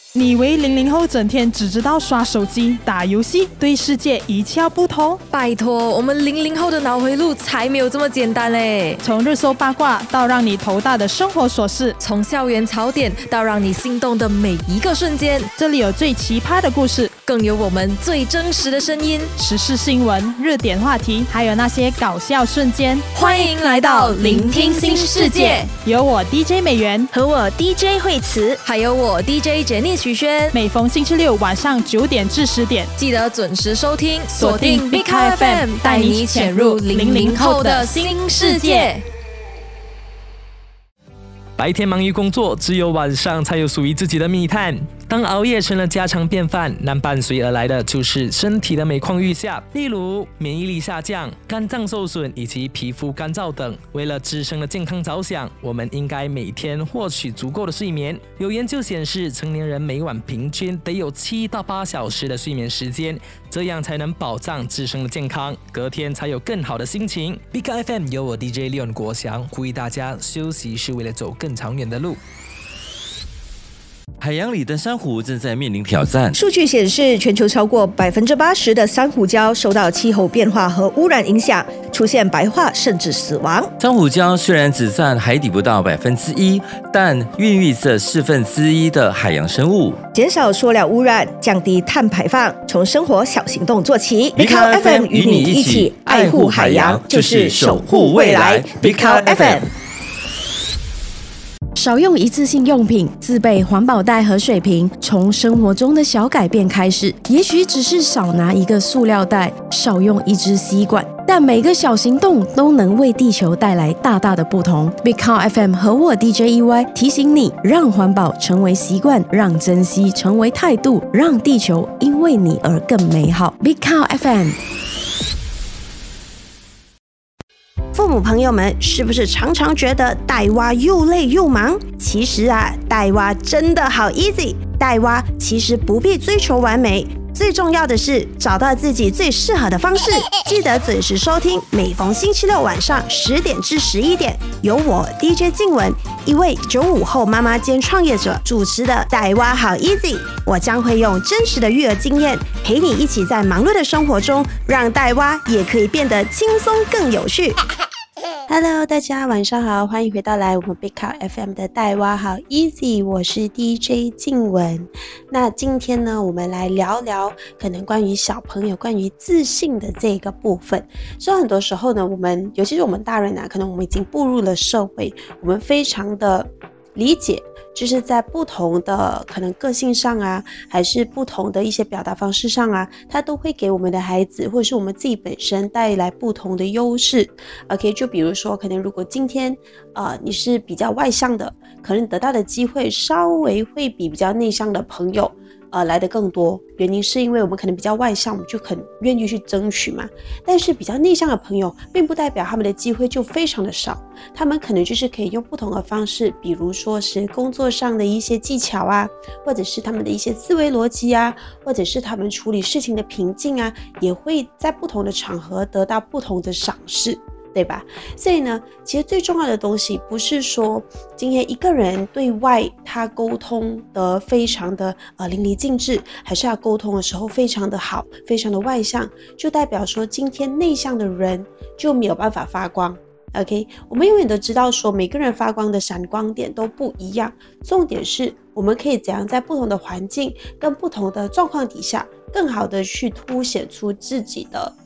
你以为00后整天只知道刷手机、打游戏，对世界一窍不通？ 拜托，我们00后的脑回路才没有这么简单嘞！ 从热搜八卦到让你头大的生活琐事， 从校园槽点到让你心动的每一个瞬间， 这里有最奇葩的故事， 更有我们最真实的声音， 时事新闻、热点话题，还有那些搞笑瞬间。 欢迎来到聆听新世界， 有我 DJ 美元和我 DJ 惠慈， 还有我 DJ Jenny徐轩。 每逢星期六晚上9点至10点， 记得准时收听，锁定 Big Car FM， 带你潜入00后的新世界。 白天忙于工作，只有晚上才有属于自己的密探。当熬夜成了家常便饭，那伴随而来的就是身体的每况愈下，例如免疫力下降、肝脏受损以及皮肤干燥等。为了自身的健康着想，我们应该每天获取足够的睡眠。有研究显示，成年人每晚平均得有7到8小时的睡眠时间，这样才能保障自身的健康，隔天才有更好的心情。Big FM 由我 DJ Leon 国祥呼吁大家，休息是为了走更长远的路。 海洋里的珊瑚正在面临挑战。 数据显示，全球超过80%的珊瑚礁受到气候变化和污染影响，出现白化甚至死亡。 珊瑚礁虽然只占海底不到1%，但孕育着1/4的海洋生物。 减少塑料污染，降低碳排放，从生活小行动做起。 Big Car FM 与你一起爱护海洋，就是守护未来。Big Car FM。 少用一次性用品，自备环保袋和水瓶，从生活中的小改变开始。也许只是少拿一个塑料袋，少用一支吸管，但每个小行动都能为地球带来大大的不同。Big Car FM 和我 DJ EY 提醒你，让环保成为习惯，让珍惜成为态度，让地球因为你而更美好。Big Car FM。 父母朋友们是不是常常觉得带娃又累又忙？其实啊，带娃真的好 easy。带娃其实不必追求完美，最重要的是找到自己最适合的方式。记得准时收听，每逢星期六晚上10点至11点，由我 DJ 静雯，一位95后妈妈兼创业者主持的带娃好 easy。我将会用真实的育儿经验，陪你一起在忙碌的生活中，让带娃也可以变得轻松更有趣。Hello， 大家晚上好，欢迎回到我们 Big Car FM 的带娃好 Easy， 我是 DJ 静雯。那今天呢，我们来聊聊可能关于小朋友关于自信的这个部分。所以很多时候呢，我们尤其是我们大人可能我们已经步入了社会，我们非常的理解，就是在不同的可能个性上还是不同的一些表达方式上它都会给我们的孩子或者是我们自己本身带来不同的优势。OK， 就比如说可能如果今天你是比较外向的，可能得到的机会稍微会比较内向的朋友来得更多。原因是因为我们可能比较外向，我们就很愿意去争取嘛。但是比较内向的朋友，并不代表他们的机会就非常的少，他们可能就是可以用不同的方式，比如说是工作上的一些技巧或者是他们的一些思维逻辑或者是他们处理事情的平静也会在不同的场合得到不同的赏识，对吧？所以呢，其实最重要的东西不是说今天一个人对外他沟通的非常的淋漓尽致，还是他沟通的时候非常的好，非常的外向，就代表说今天内向的人就没有办法发光。OK， 我们永远都知道说每个人发光的闪光点都不一样，重点是我们可以怎样在不同的环境跟不同的状况底下更好的去凸显出自己的